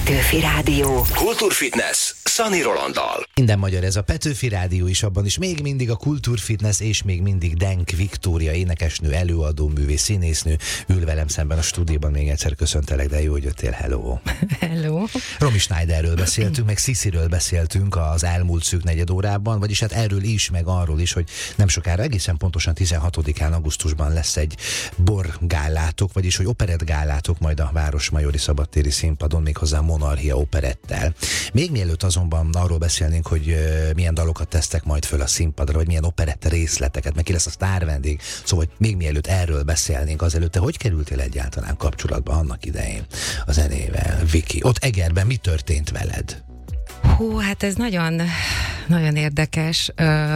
Petőfi Rádió. Kultúrfitness Szani Rolanddal. Minden magyar, ez a Petőfi Rádió is, abban is még mindig a Kultúrfitness, és még mindig Denk Viktória, énekesnő, előadó, művész, színésznő ül velem szemben a stúdióban. Még egyszer köszöntelek, de jó, hogy jöttél. Hello! Hello! Romy Schneiderről beszéltünk, meg Szissiről beszéltünk az elmúlt szűk negyed órában, vagyis hát erről is, meg arról is, hogy nem sokára, egészen pontosan 16-án augusztusban lesz egy borgálátok, vagyis hogy operettgálátok majd a Városmajori Szabadtéri színpadon, méghozzá Monarchia operettel. Még mielőtt azonban arról beszélnénk, hogy milyen dalokat tesztek majd föl a színpadra, vagy milyen operetta részleteket, meg ki lesz a sztárvendég, szóval még mielőtt erről beszélnénk, azelőtt te hogy kerültél egyáltalán kapcsolatba annak idején a zenével, Viki? Ott Egerben mi történt veled? Hú, hát ez nagyon, nagyon érdekes.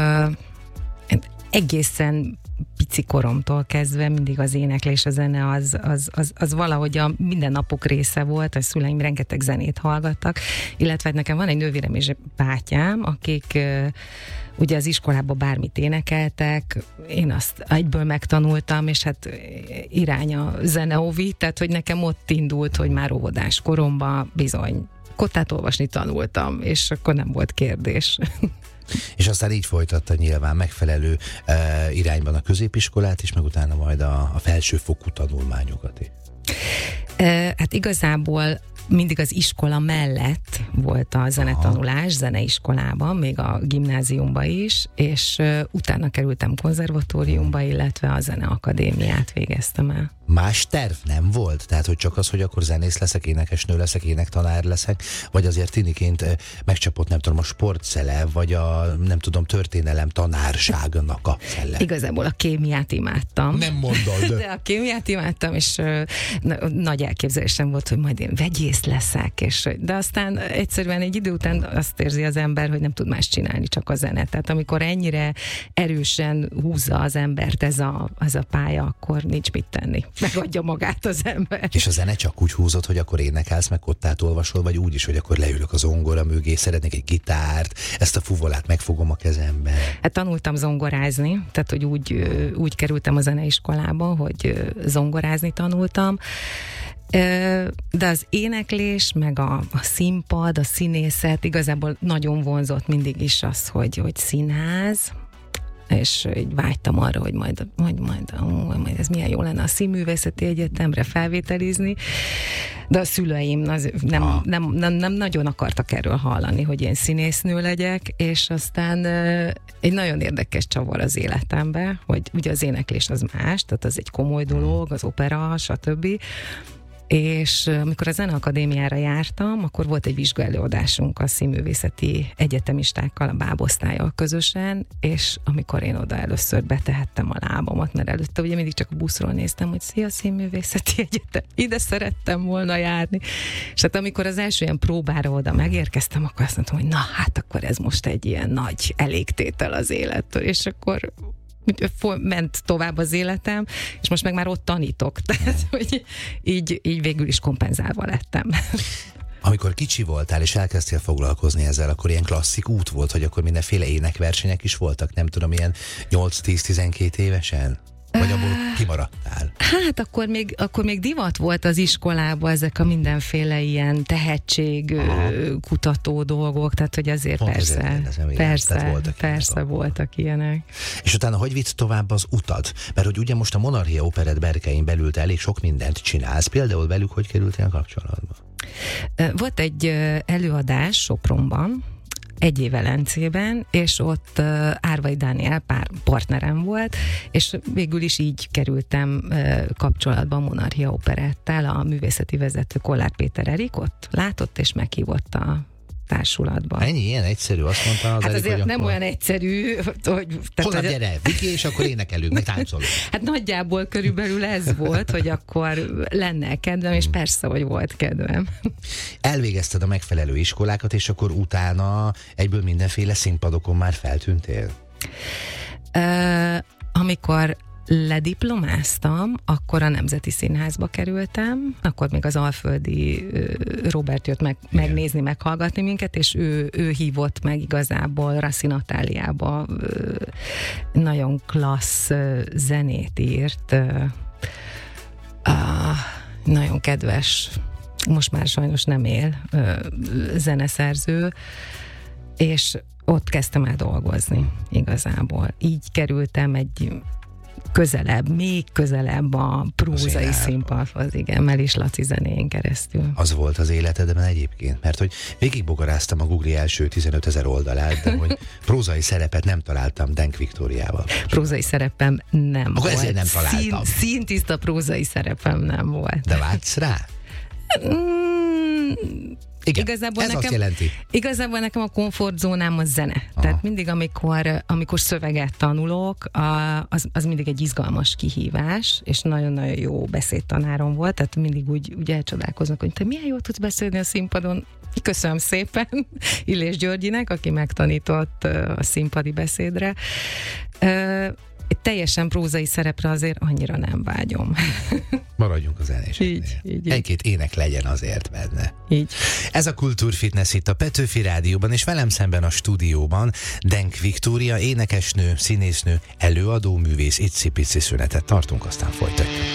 Egészen pici koromtól kezdve mindig az éneklés, a zene az valahogy a mindennapok része volt, a szüleim rengeteg zenét hallgattak, illetve nekem van egy nővérem és bátyám, akik ugye az iskolában bármit énekeltek, én azt egyből megtanultam, és hát irány a zeneóvi, tehát hogy nekem ott indult, hogy már óvodás koromban bizony kottát olvasni tanultam, és akkor nem volt kérdés. És aztán így folytatta nyilván megfelelő irányban a középiskolát, és meg utána majd a felsőfokú tanulmányokat is. Hát igazából mindig az iskola mellett volt a zenetanulás, zeneiskolában, még a gimnáziumban is, és utána kerültem konzervatóriumba, illetve a zeneakadémiát végeztem el. Más terv nem volt? Tehát, hogy csak az, hogy akkor zenész leszek, énekesnő leszek, énektanár leszek, vagy azért tiniként megcsapott, nem tudom, a sportszele, vagy a, nem tudom, történelem tanárságnak a szelle? Igazából a kémiát imádtam. Nem mondod. De a kémiát imádtam, és nagy elképzelésem volt, hogy majd én vegyész leszek, de aztán egyszerűen egy idő után azt érzi az ember, hogy nem tud más csinálni, csak a zene. Tehát amikor ennyire erősen húzza az embert ez a pálya, akkor nincs mit tenni. Megadja magát az ember. És a zene csak úgy húzott, hogy akkor énekelsz, meg kottát olvasol, vagy úgy is, hogy akkor leülök a zongora mögé, szeretnék egy gitárt, ezt a fuvolát megfogom a kezembe. Hát tanultam zongorázni, tehát hogy úgy kerültem a zeneiskolába, hogy zongorázni tanultam. De az éneklés, meg a színpad, a színészet igazából nagyon vonzott mindig is az, hogy színház, és így vágytam arra, hogy majd ez milyen jó lenne a Színművészeti Egyetemre felvételizni, de a szüleim nem nagyon akartak erről hallani, hogy én színésznő legyek, és aztán egy nagyon érdekes csavar az életembe, hogy ugye az éneklés az más, tehát az egy komoly dolog, az opera, stb., és amikor a Zeneakadémiára jártam, akkor volt egy vizsgaelőadásunk a színművészeti egyetemistákkal, a bábosztállyal közösen, és amikor én oda először betehettem a lábamat, mert előtte ugye mindig csak a buszról néztem, hogy szia, Színművészeti Egyetem, ide szerettem volna járni. És hát amikor az első ilyen próbára oda megérkeztem, akkor azt mondtam, hogy na, hát akkor ez most egy ilyen nagy elégtétel az élettől, és akkor ment tovább az életem, és most meg már ott tanítok, tehát hogy így végül is kompenzálva lettem. Amikor kicsi voltál, és elkezdtél foglalkozni ezzel, akkor ilyen klasszik út volt, hogy akkor mindenféle énekversenyek is voltak, nem tudom, ilyen 8-10-12 évesen? Vagy abból kimaradtál? Hát akkor még divat volt az iskolában ezek a mindenféle ilyen tehetségkutató dolgok, tehát hogy azért pont persze voltak ilyenek. És utána hogy vitt tovább az utad? Mert hogy ugye most a Monarchia operett berkein belül te elég sok mindent csinálsz, például velük hogy kerültél kapcsolatba? Volt egy előadás Sopronban, egy éve Velencében, és ott Árvai Dániel partnerem volt, és végül is így kerültem kapcsolatba a Monarchia operettel, a művészeti vezető Kollár Péter Erik ott látott, és meghívott a társulatba. Ennyi, ilyen egyszerű, azt mondta az hát Erik, azért hogy nem akkor... olyan egyszerű, hogy... Honnan gyere, Viki, és akkor énekelünk, meg táncolunk. Hát nagyjából körülbelül ez volt, hogy akkor lenne kedvem, és persze, hogy volt kedvem. Elvégezted a megfelelő iskolákat, és akkor utána egyből mindenféle színpadokon már feltűntél? Amikor lediplomáztam, akkor a Nemzeti Színházba kerültem, akkor még az Alföldi Róbert jött megnézni, meghallgatni minket, és ő hívott meg igazából Rassi Natáliába, nagyon klassz zenét írt, nagyon kedves most már sajnos nem él, zeneszerző, és ott kezdtem el dolgozni igazából. Így kerültem még közelebb a prózai színpadhoz, igen, Melis Laci zenéjén keresztül. Az volt az életedben egyébként? Mert hogy végigbogaráztam a Google első 15 000 oldalát, de hogy prózai szerepet nem találtam Denk Viktóriával. Prózai szerepem nem Akkor volt. ezért nem találtam. Színtiszta prózai szerepem nem volt. De vágysz rá? Igen, igazából ez azt jelenti. Igazából nekem a komfortzónám a zene. Aha. Tehát mindig, amikor szöveget tanulok, az mindig egy izgalmas kihívás, és nagyon-nagyon jó beszédtanárom volt, tehát mindig úgy elcsodálkoznak, hogy te milyen jól tudsz beszélni a színpadon. Köszönöm szépen Illés Györgyinek, aki megtanított a színpadi beszédre. Teljesen prózai szerepre azért annyira nem vágyom. Maradjunk a zenéseknél. Így. Egy-két ének legyen azért benne. Így. Ez a Kultúrfitness itt a Petőfi Rádióban, és velem szemben a stúdióban Denk Viktória, énekesnő, színésznő, előadó, művész, icipici szünetet tartunk, aztán folytatjuk.